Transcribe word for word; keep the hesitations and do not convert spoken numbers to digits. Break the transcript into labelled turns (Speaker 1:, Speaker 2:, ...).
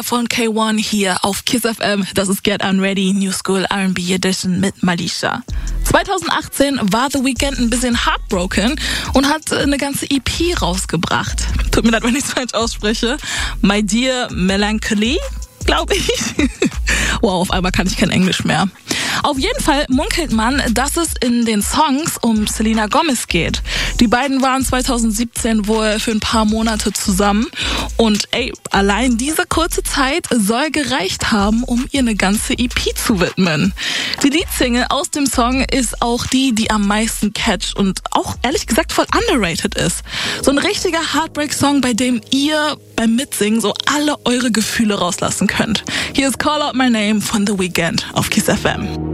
Speaker 1: von K eins hier auf Kiss F M. Das ist Get Unready, New School R and B Edition mit Malisha. zwanzig achtzehn war The Weeknd ein bisschen heartbroken und hat eine ganze E P rausgebracht. Tut mir leid, wenn ich es falsch ausspreche. My Dear Melancholy, glaube ich. Wow, auf einmal kann ich kein Englisch mehr. Auf jeden Fall munkelt man, dass es in den Songs um Selena Gomez geht. Die beiden waren zwanzig siebzehn wohl für ein paar Monate zusammen und ey, allein diese kurze Zeit soll gereicht haben, um ihr eine ganze E P zu widmen. Die Leadsingle aus dem Song ist auch die, die am meisten catcht und auch ehrlich gesagt voll underrated ist. So ein richtiger Heartbreak-Song, bei dem ihr beim Mitsingen so alle eure Gefühle rauslassen könnt. Hier ist Call Out My Name von The Weeknd auf Kiss F M.